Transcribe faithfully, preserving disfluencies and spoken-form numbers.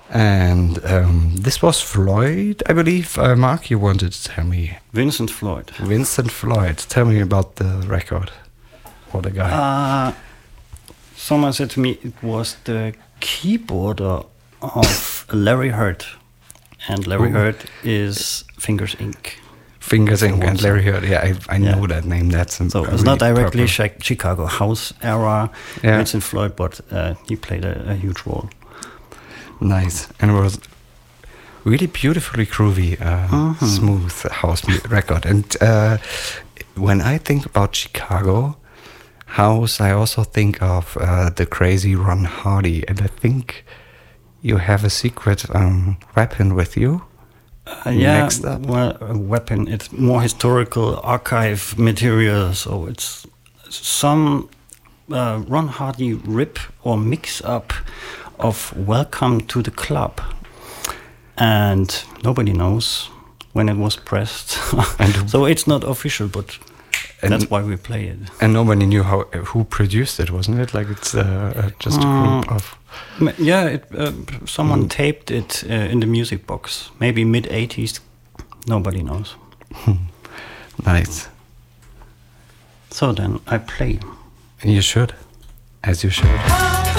And um, this was Floyd, I believe. Uh, Mark, you wanted to tell me. Vincent Floyd. Vincent Floyd. Tell me about the record. Or the guy. Uh, someone said to me it was the keyboarder of Larry Hurt. And Larry Ooh. Hurt is Fingers Incorporated. Fingers Incorporated and Larry Hurt. Yeah, I, I yeah. know that name. That's so it's not directly Chi- Chicago House era yeah. Vincent Floyd, but uh, he played a, a huge role. Nice. And it was really beautifully groovy, uh, mm-hmm. smooth house record. And uh, when I think about Chicago house, I also think of uh, the crazy Ron Hardy. And I think you have a secret um, weapon with you. Uh, yeah, next up. Well, a weapon. It's more historical archive material. So it's some uh, Ron Hardy rip or mix up of Welcome to the Club, and nobody knows when it was pressed. And so it's not official, but that's why we play it. And nobody knew how who produced it, wasn't it? Like it's uh, just a group uh, of yeah it, uh, someone mm. taped it uh, in the music box, maybe mid eighties. Nobody knows. Nice. So then I play. You should, as you should.